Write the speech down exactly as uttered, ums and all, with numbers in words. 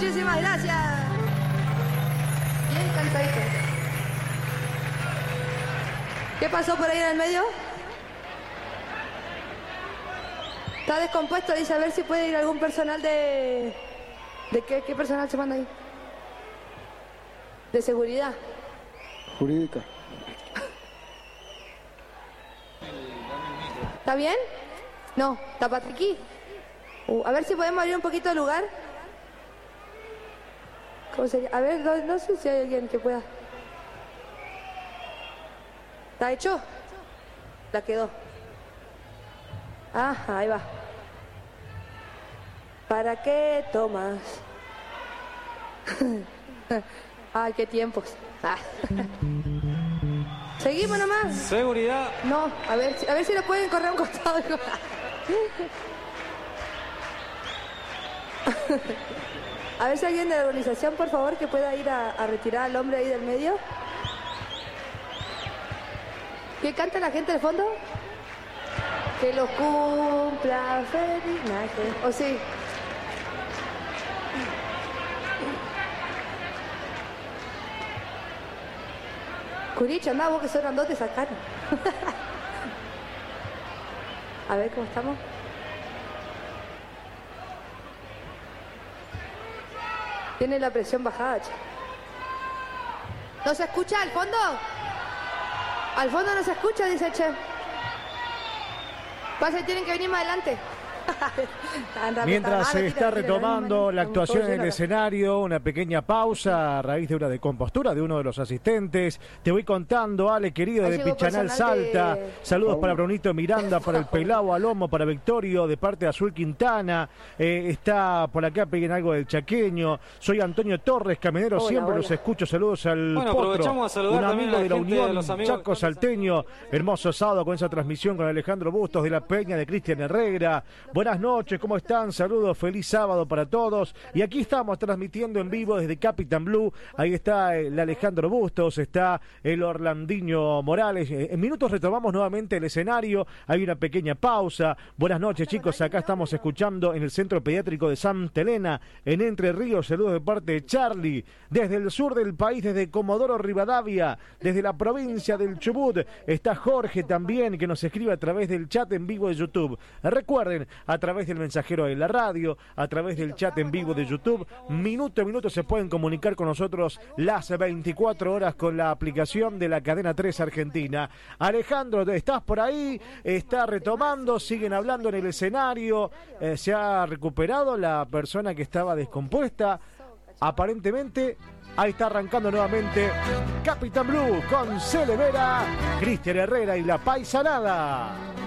Muchísimas gracias. Bien cantadito. ¿Qué pasó por ahí en el medio? Está descompuesto, dice a ver si puede ir algún personal de... ¿De qué, qué personal se manda ahí? De seguridad. Jurídica. ¿Está bien? No, está Patriqui. Uh, a ver si podemos abrir un poquito el lugar. ¿Cómo sería? A ver, no, no sé si hay alguien que pueda. ¿Está hecho? La quedó. Ah, ahí va. ¿Para qué tomas? Ay, qué tiempos. Ah. Seguimos nomás. Seguridad. No, a ver, a ver si lo pueden correr a un costado. A ver si alguien de la organización, por favor, que pueda ir a, a retirar al hombre ahí del medio. ¿Qué canta la gente del fondo? Que lo cumpla feliz. Nah, que... ¿O sí? Curicho, andá, vos que son grandotes, sacaron. A ver cómo estamos. Tiene la presión bajada, che. ¿No se escucha al fondo? Al fondo no se escucha, dice che. Pasa, tienen que venir más adelante. Mientras se está retomando la actuación en el escenario, una pequeña pausa a raíz de una descompostura de uno de los asistentes. Te voy contando, Ale, querido, de Pichanal Salta. Saludos para Brunito Miranda, para el Pelao Alomo, para Victorio, de parte de Azul Quintana. Eh, está por acá, peguen algo del Chaqueño. Soy Antonio Torres, camionero, hola, siempre hola. Los escucho. Saludos al bueno, Potro, a saludar un amigo a la de la Unión, de los amigos Chaco Salteño. Hermoso sábado con esa transmisión con Alejandro Bustos de la Peña, de Cristian Herrera. Buenas noches, ¿cómo están? Saludos, feliz sábado para todos. Y aquí estamos transmitiendo en vivo desde Capitán Blue. Ahí está el Alejandro Bustos, está el Orlandinho Morales. En minutos retomamos nuevamente el escenario. Hay una pequeña pausa. Buenas noches, chicos. Acá estamos escuchando en el Centro Pediátrico de Santa Elena, en Entre Ríos. Saludos de parte de Charlie. Desde el sur del país, desde Comodoro Rivadavia, desde la provincia del Chubut, está Jorge también, que nos escribe a través del chat en vivo de YouTube. Recuerden, a través del mensajero de la radio, a través del chat en vivo de YouTube, minuto a minuto se pueden comunicar con nosotros las veinticuatro horas con la aplicación de la cadena tres Argentina. Alejandro, ¿estás por ahí? ¿Está retomando? ¿Siguen hablando en el escenario? Eh, ¿Se ha recuperado la persona que estaba descompuesta? Aparentemente, ahí está arrancando nuevamente Capitán Blue con Cele Vera, Cristian Herrera y la Paisanada.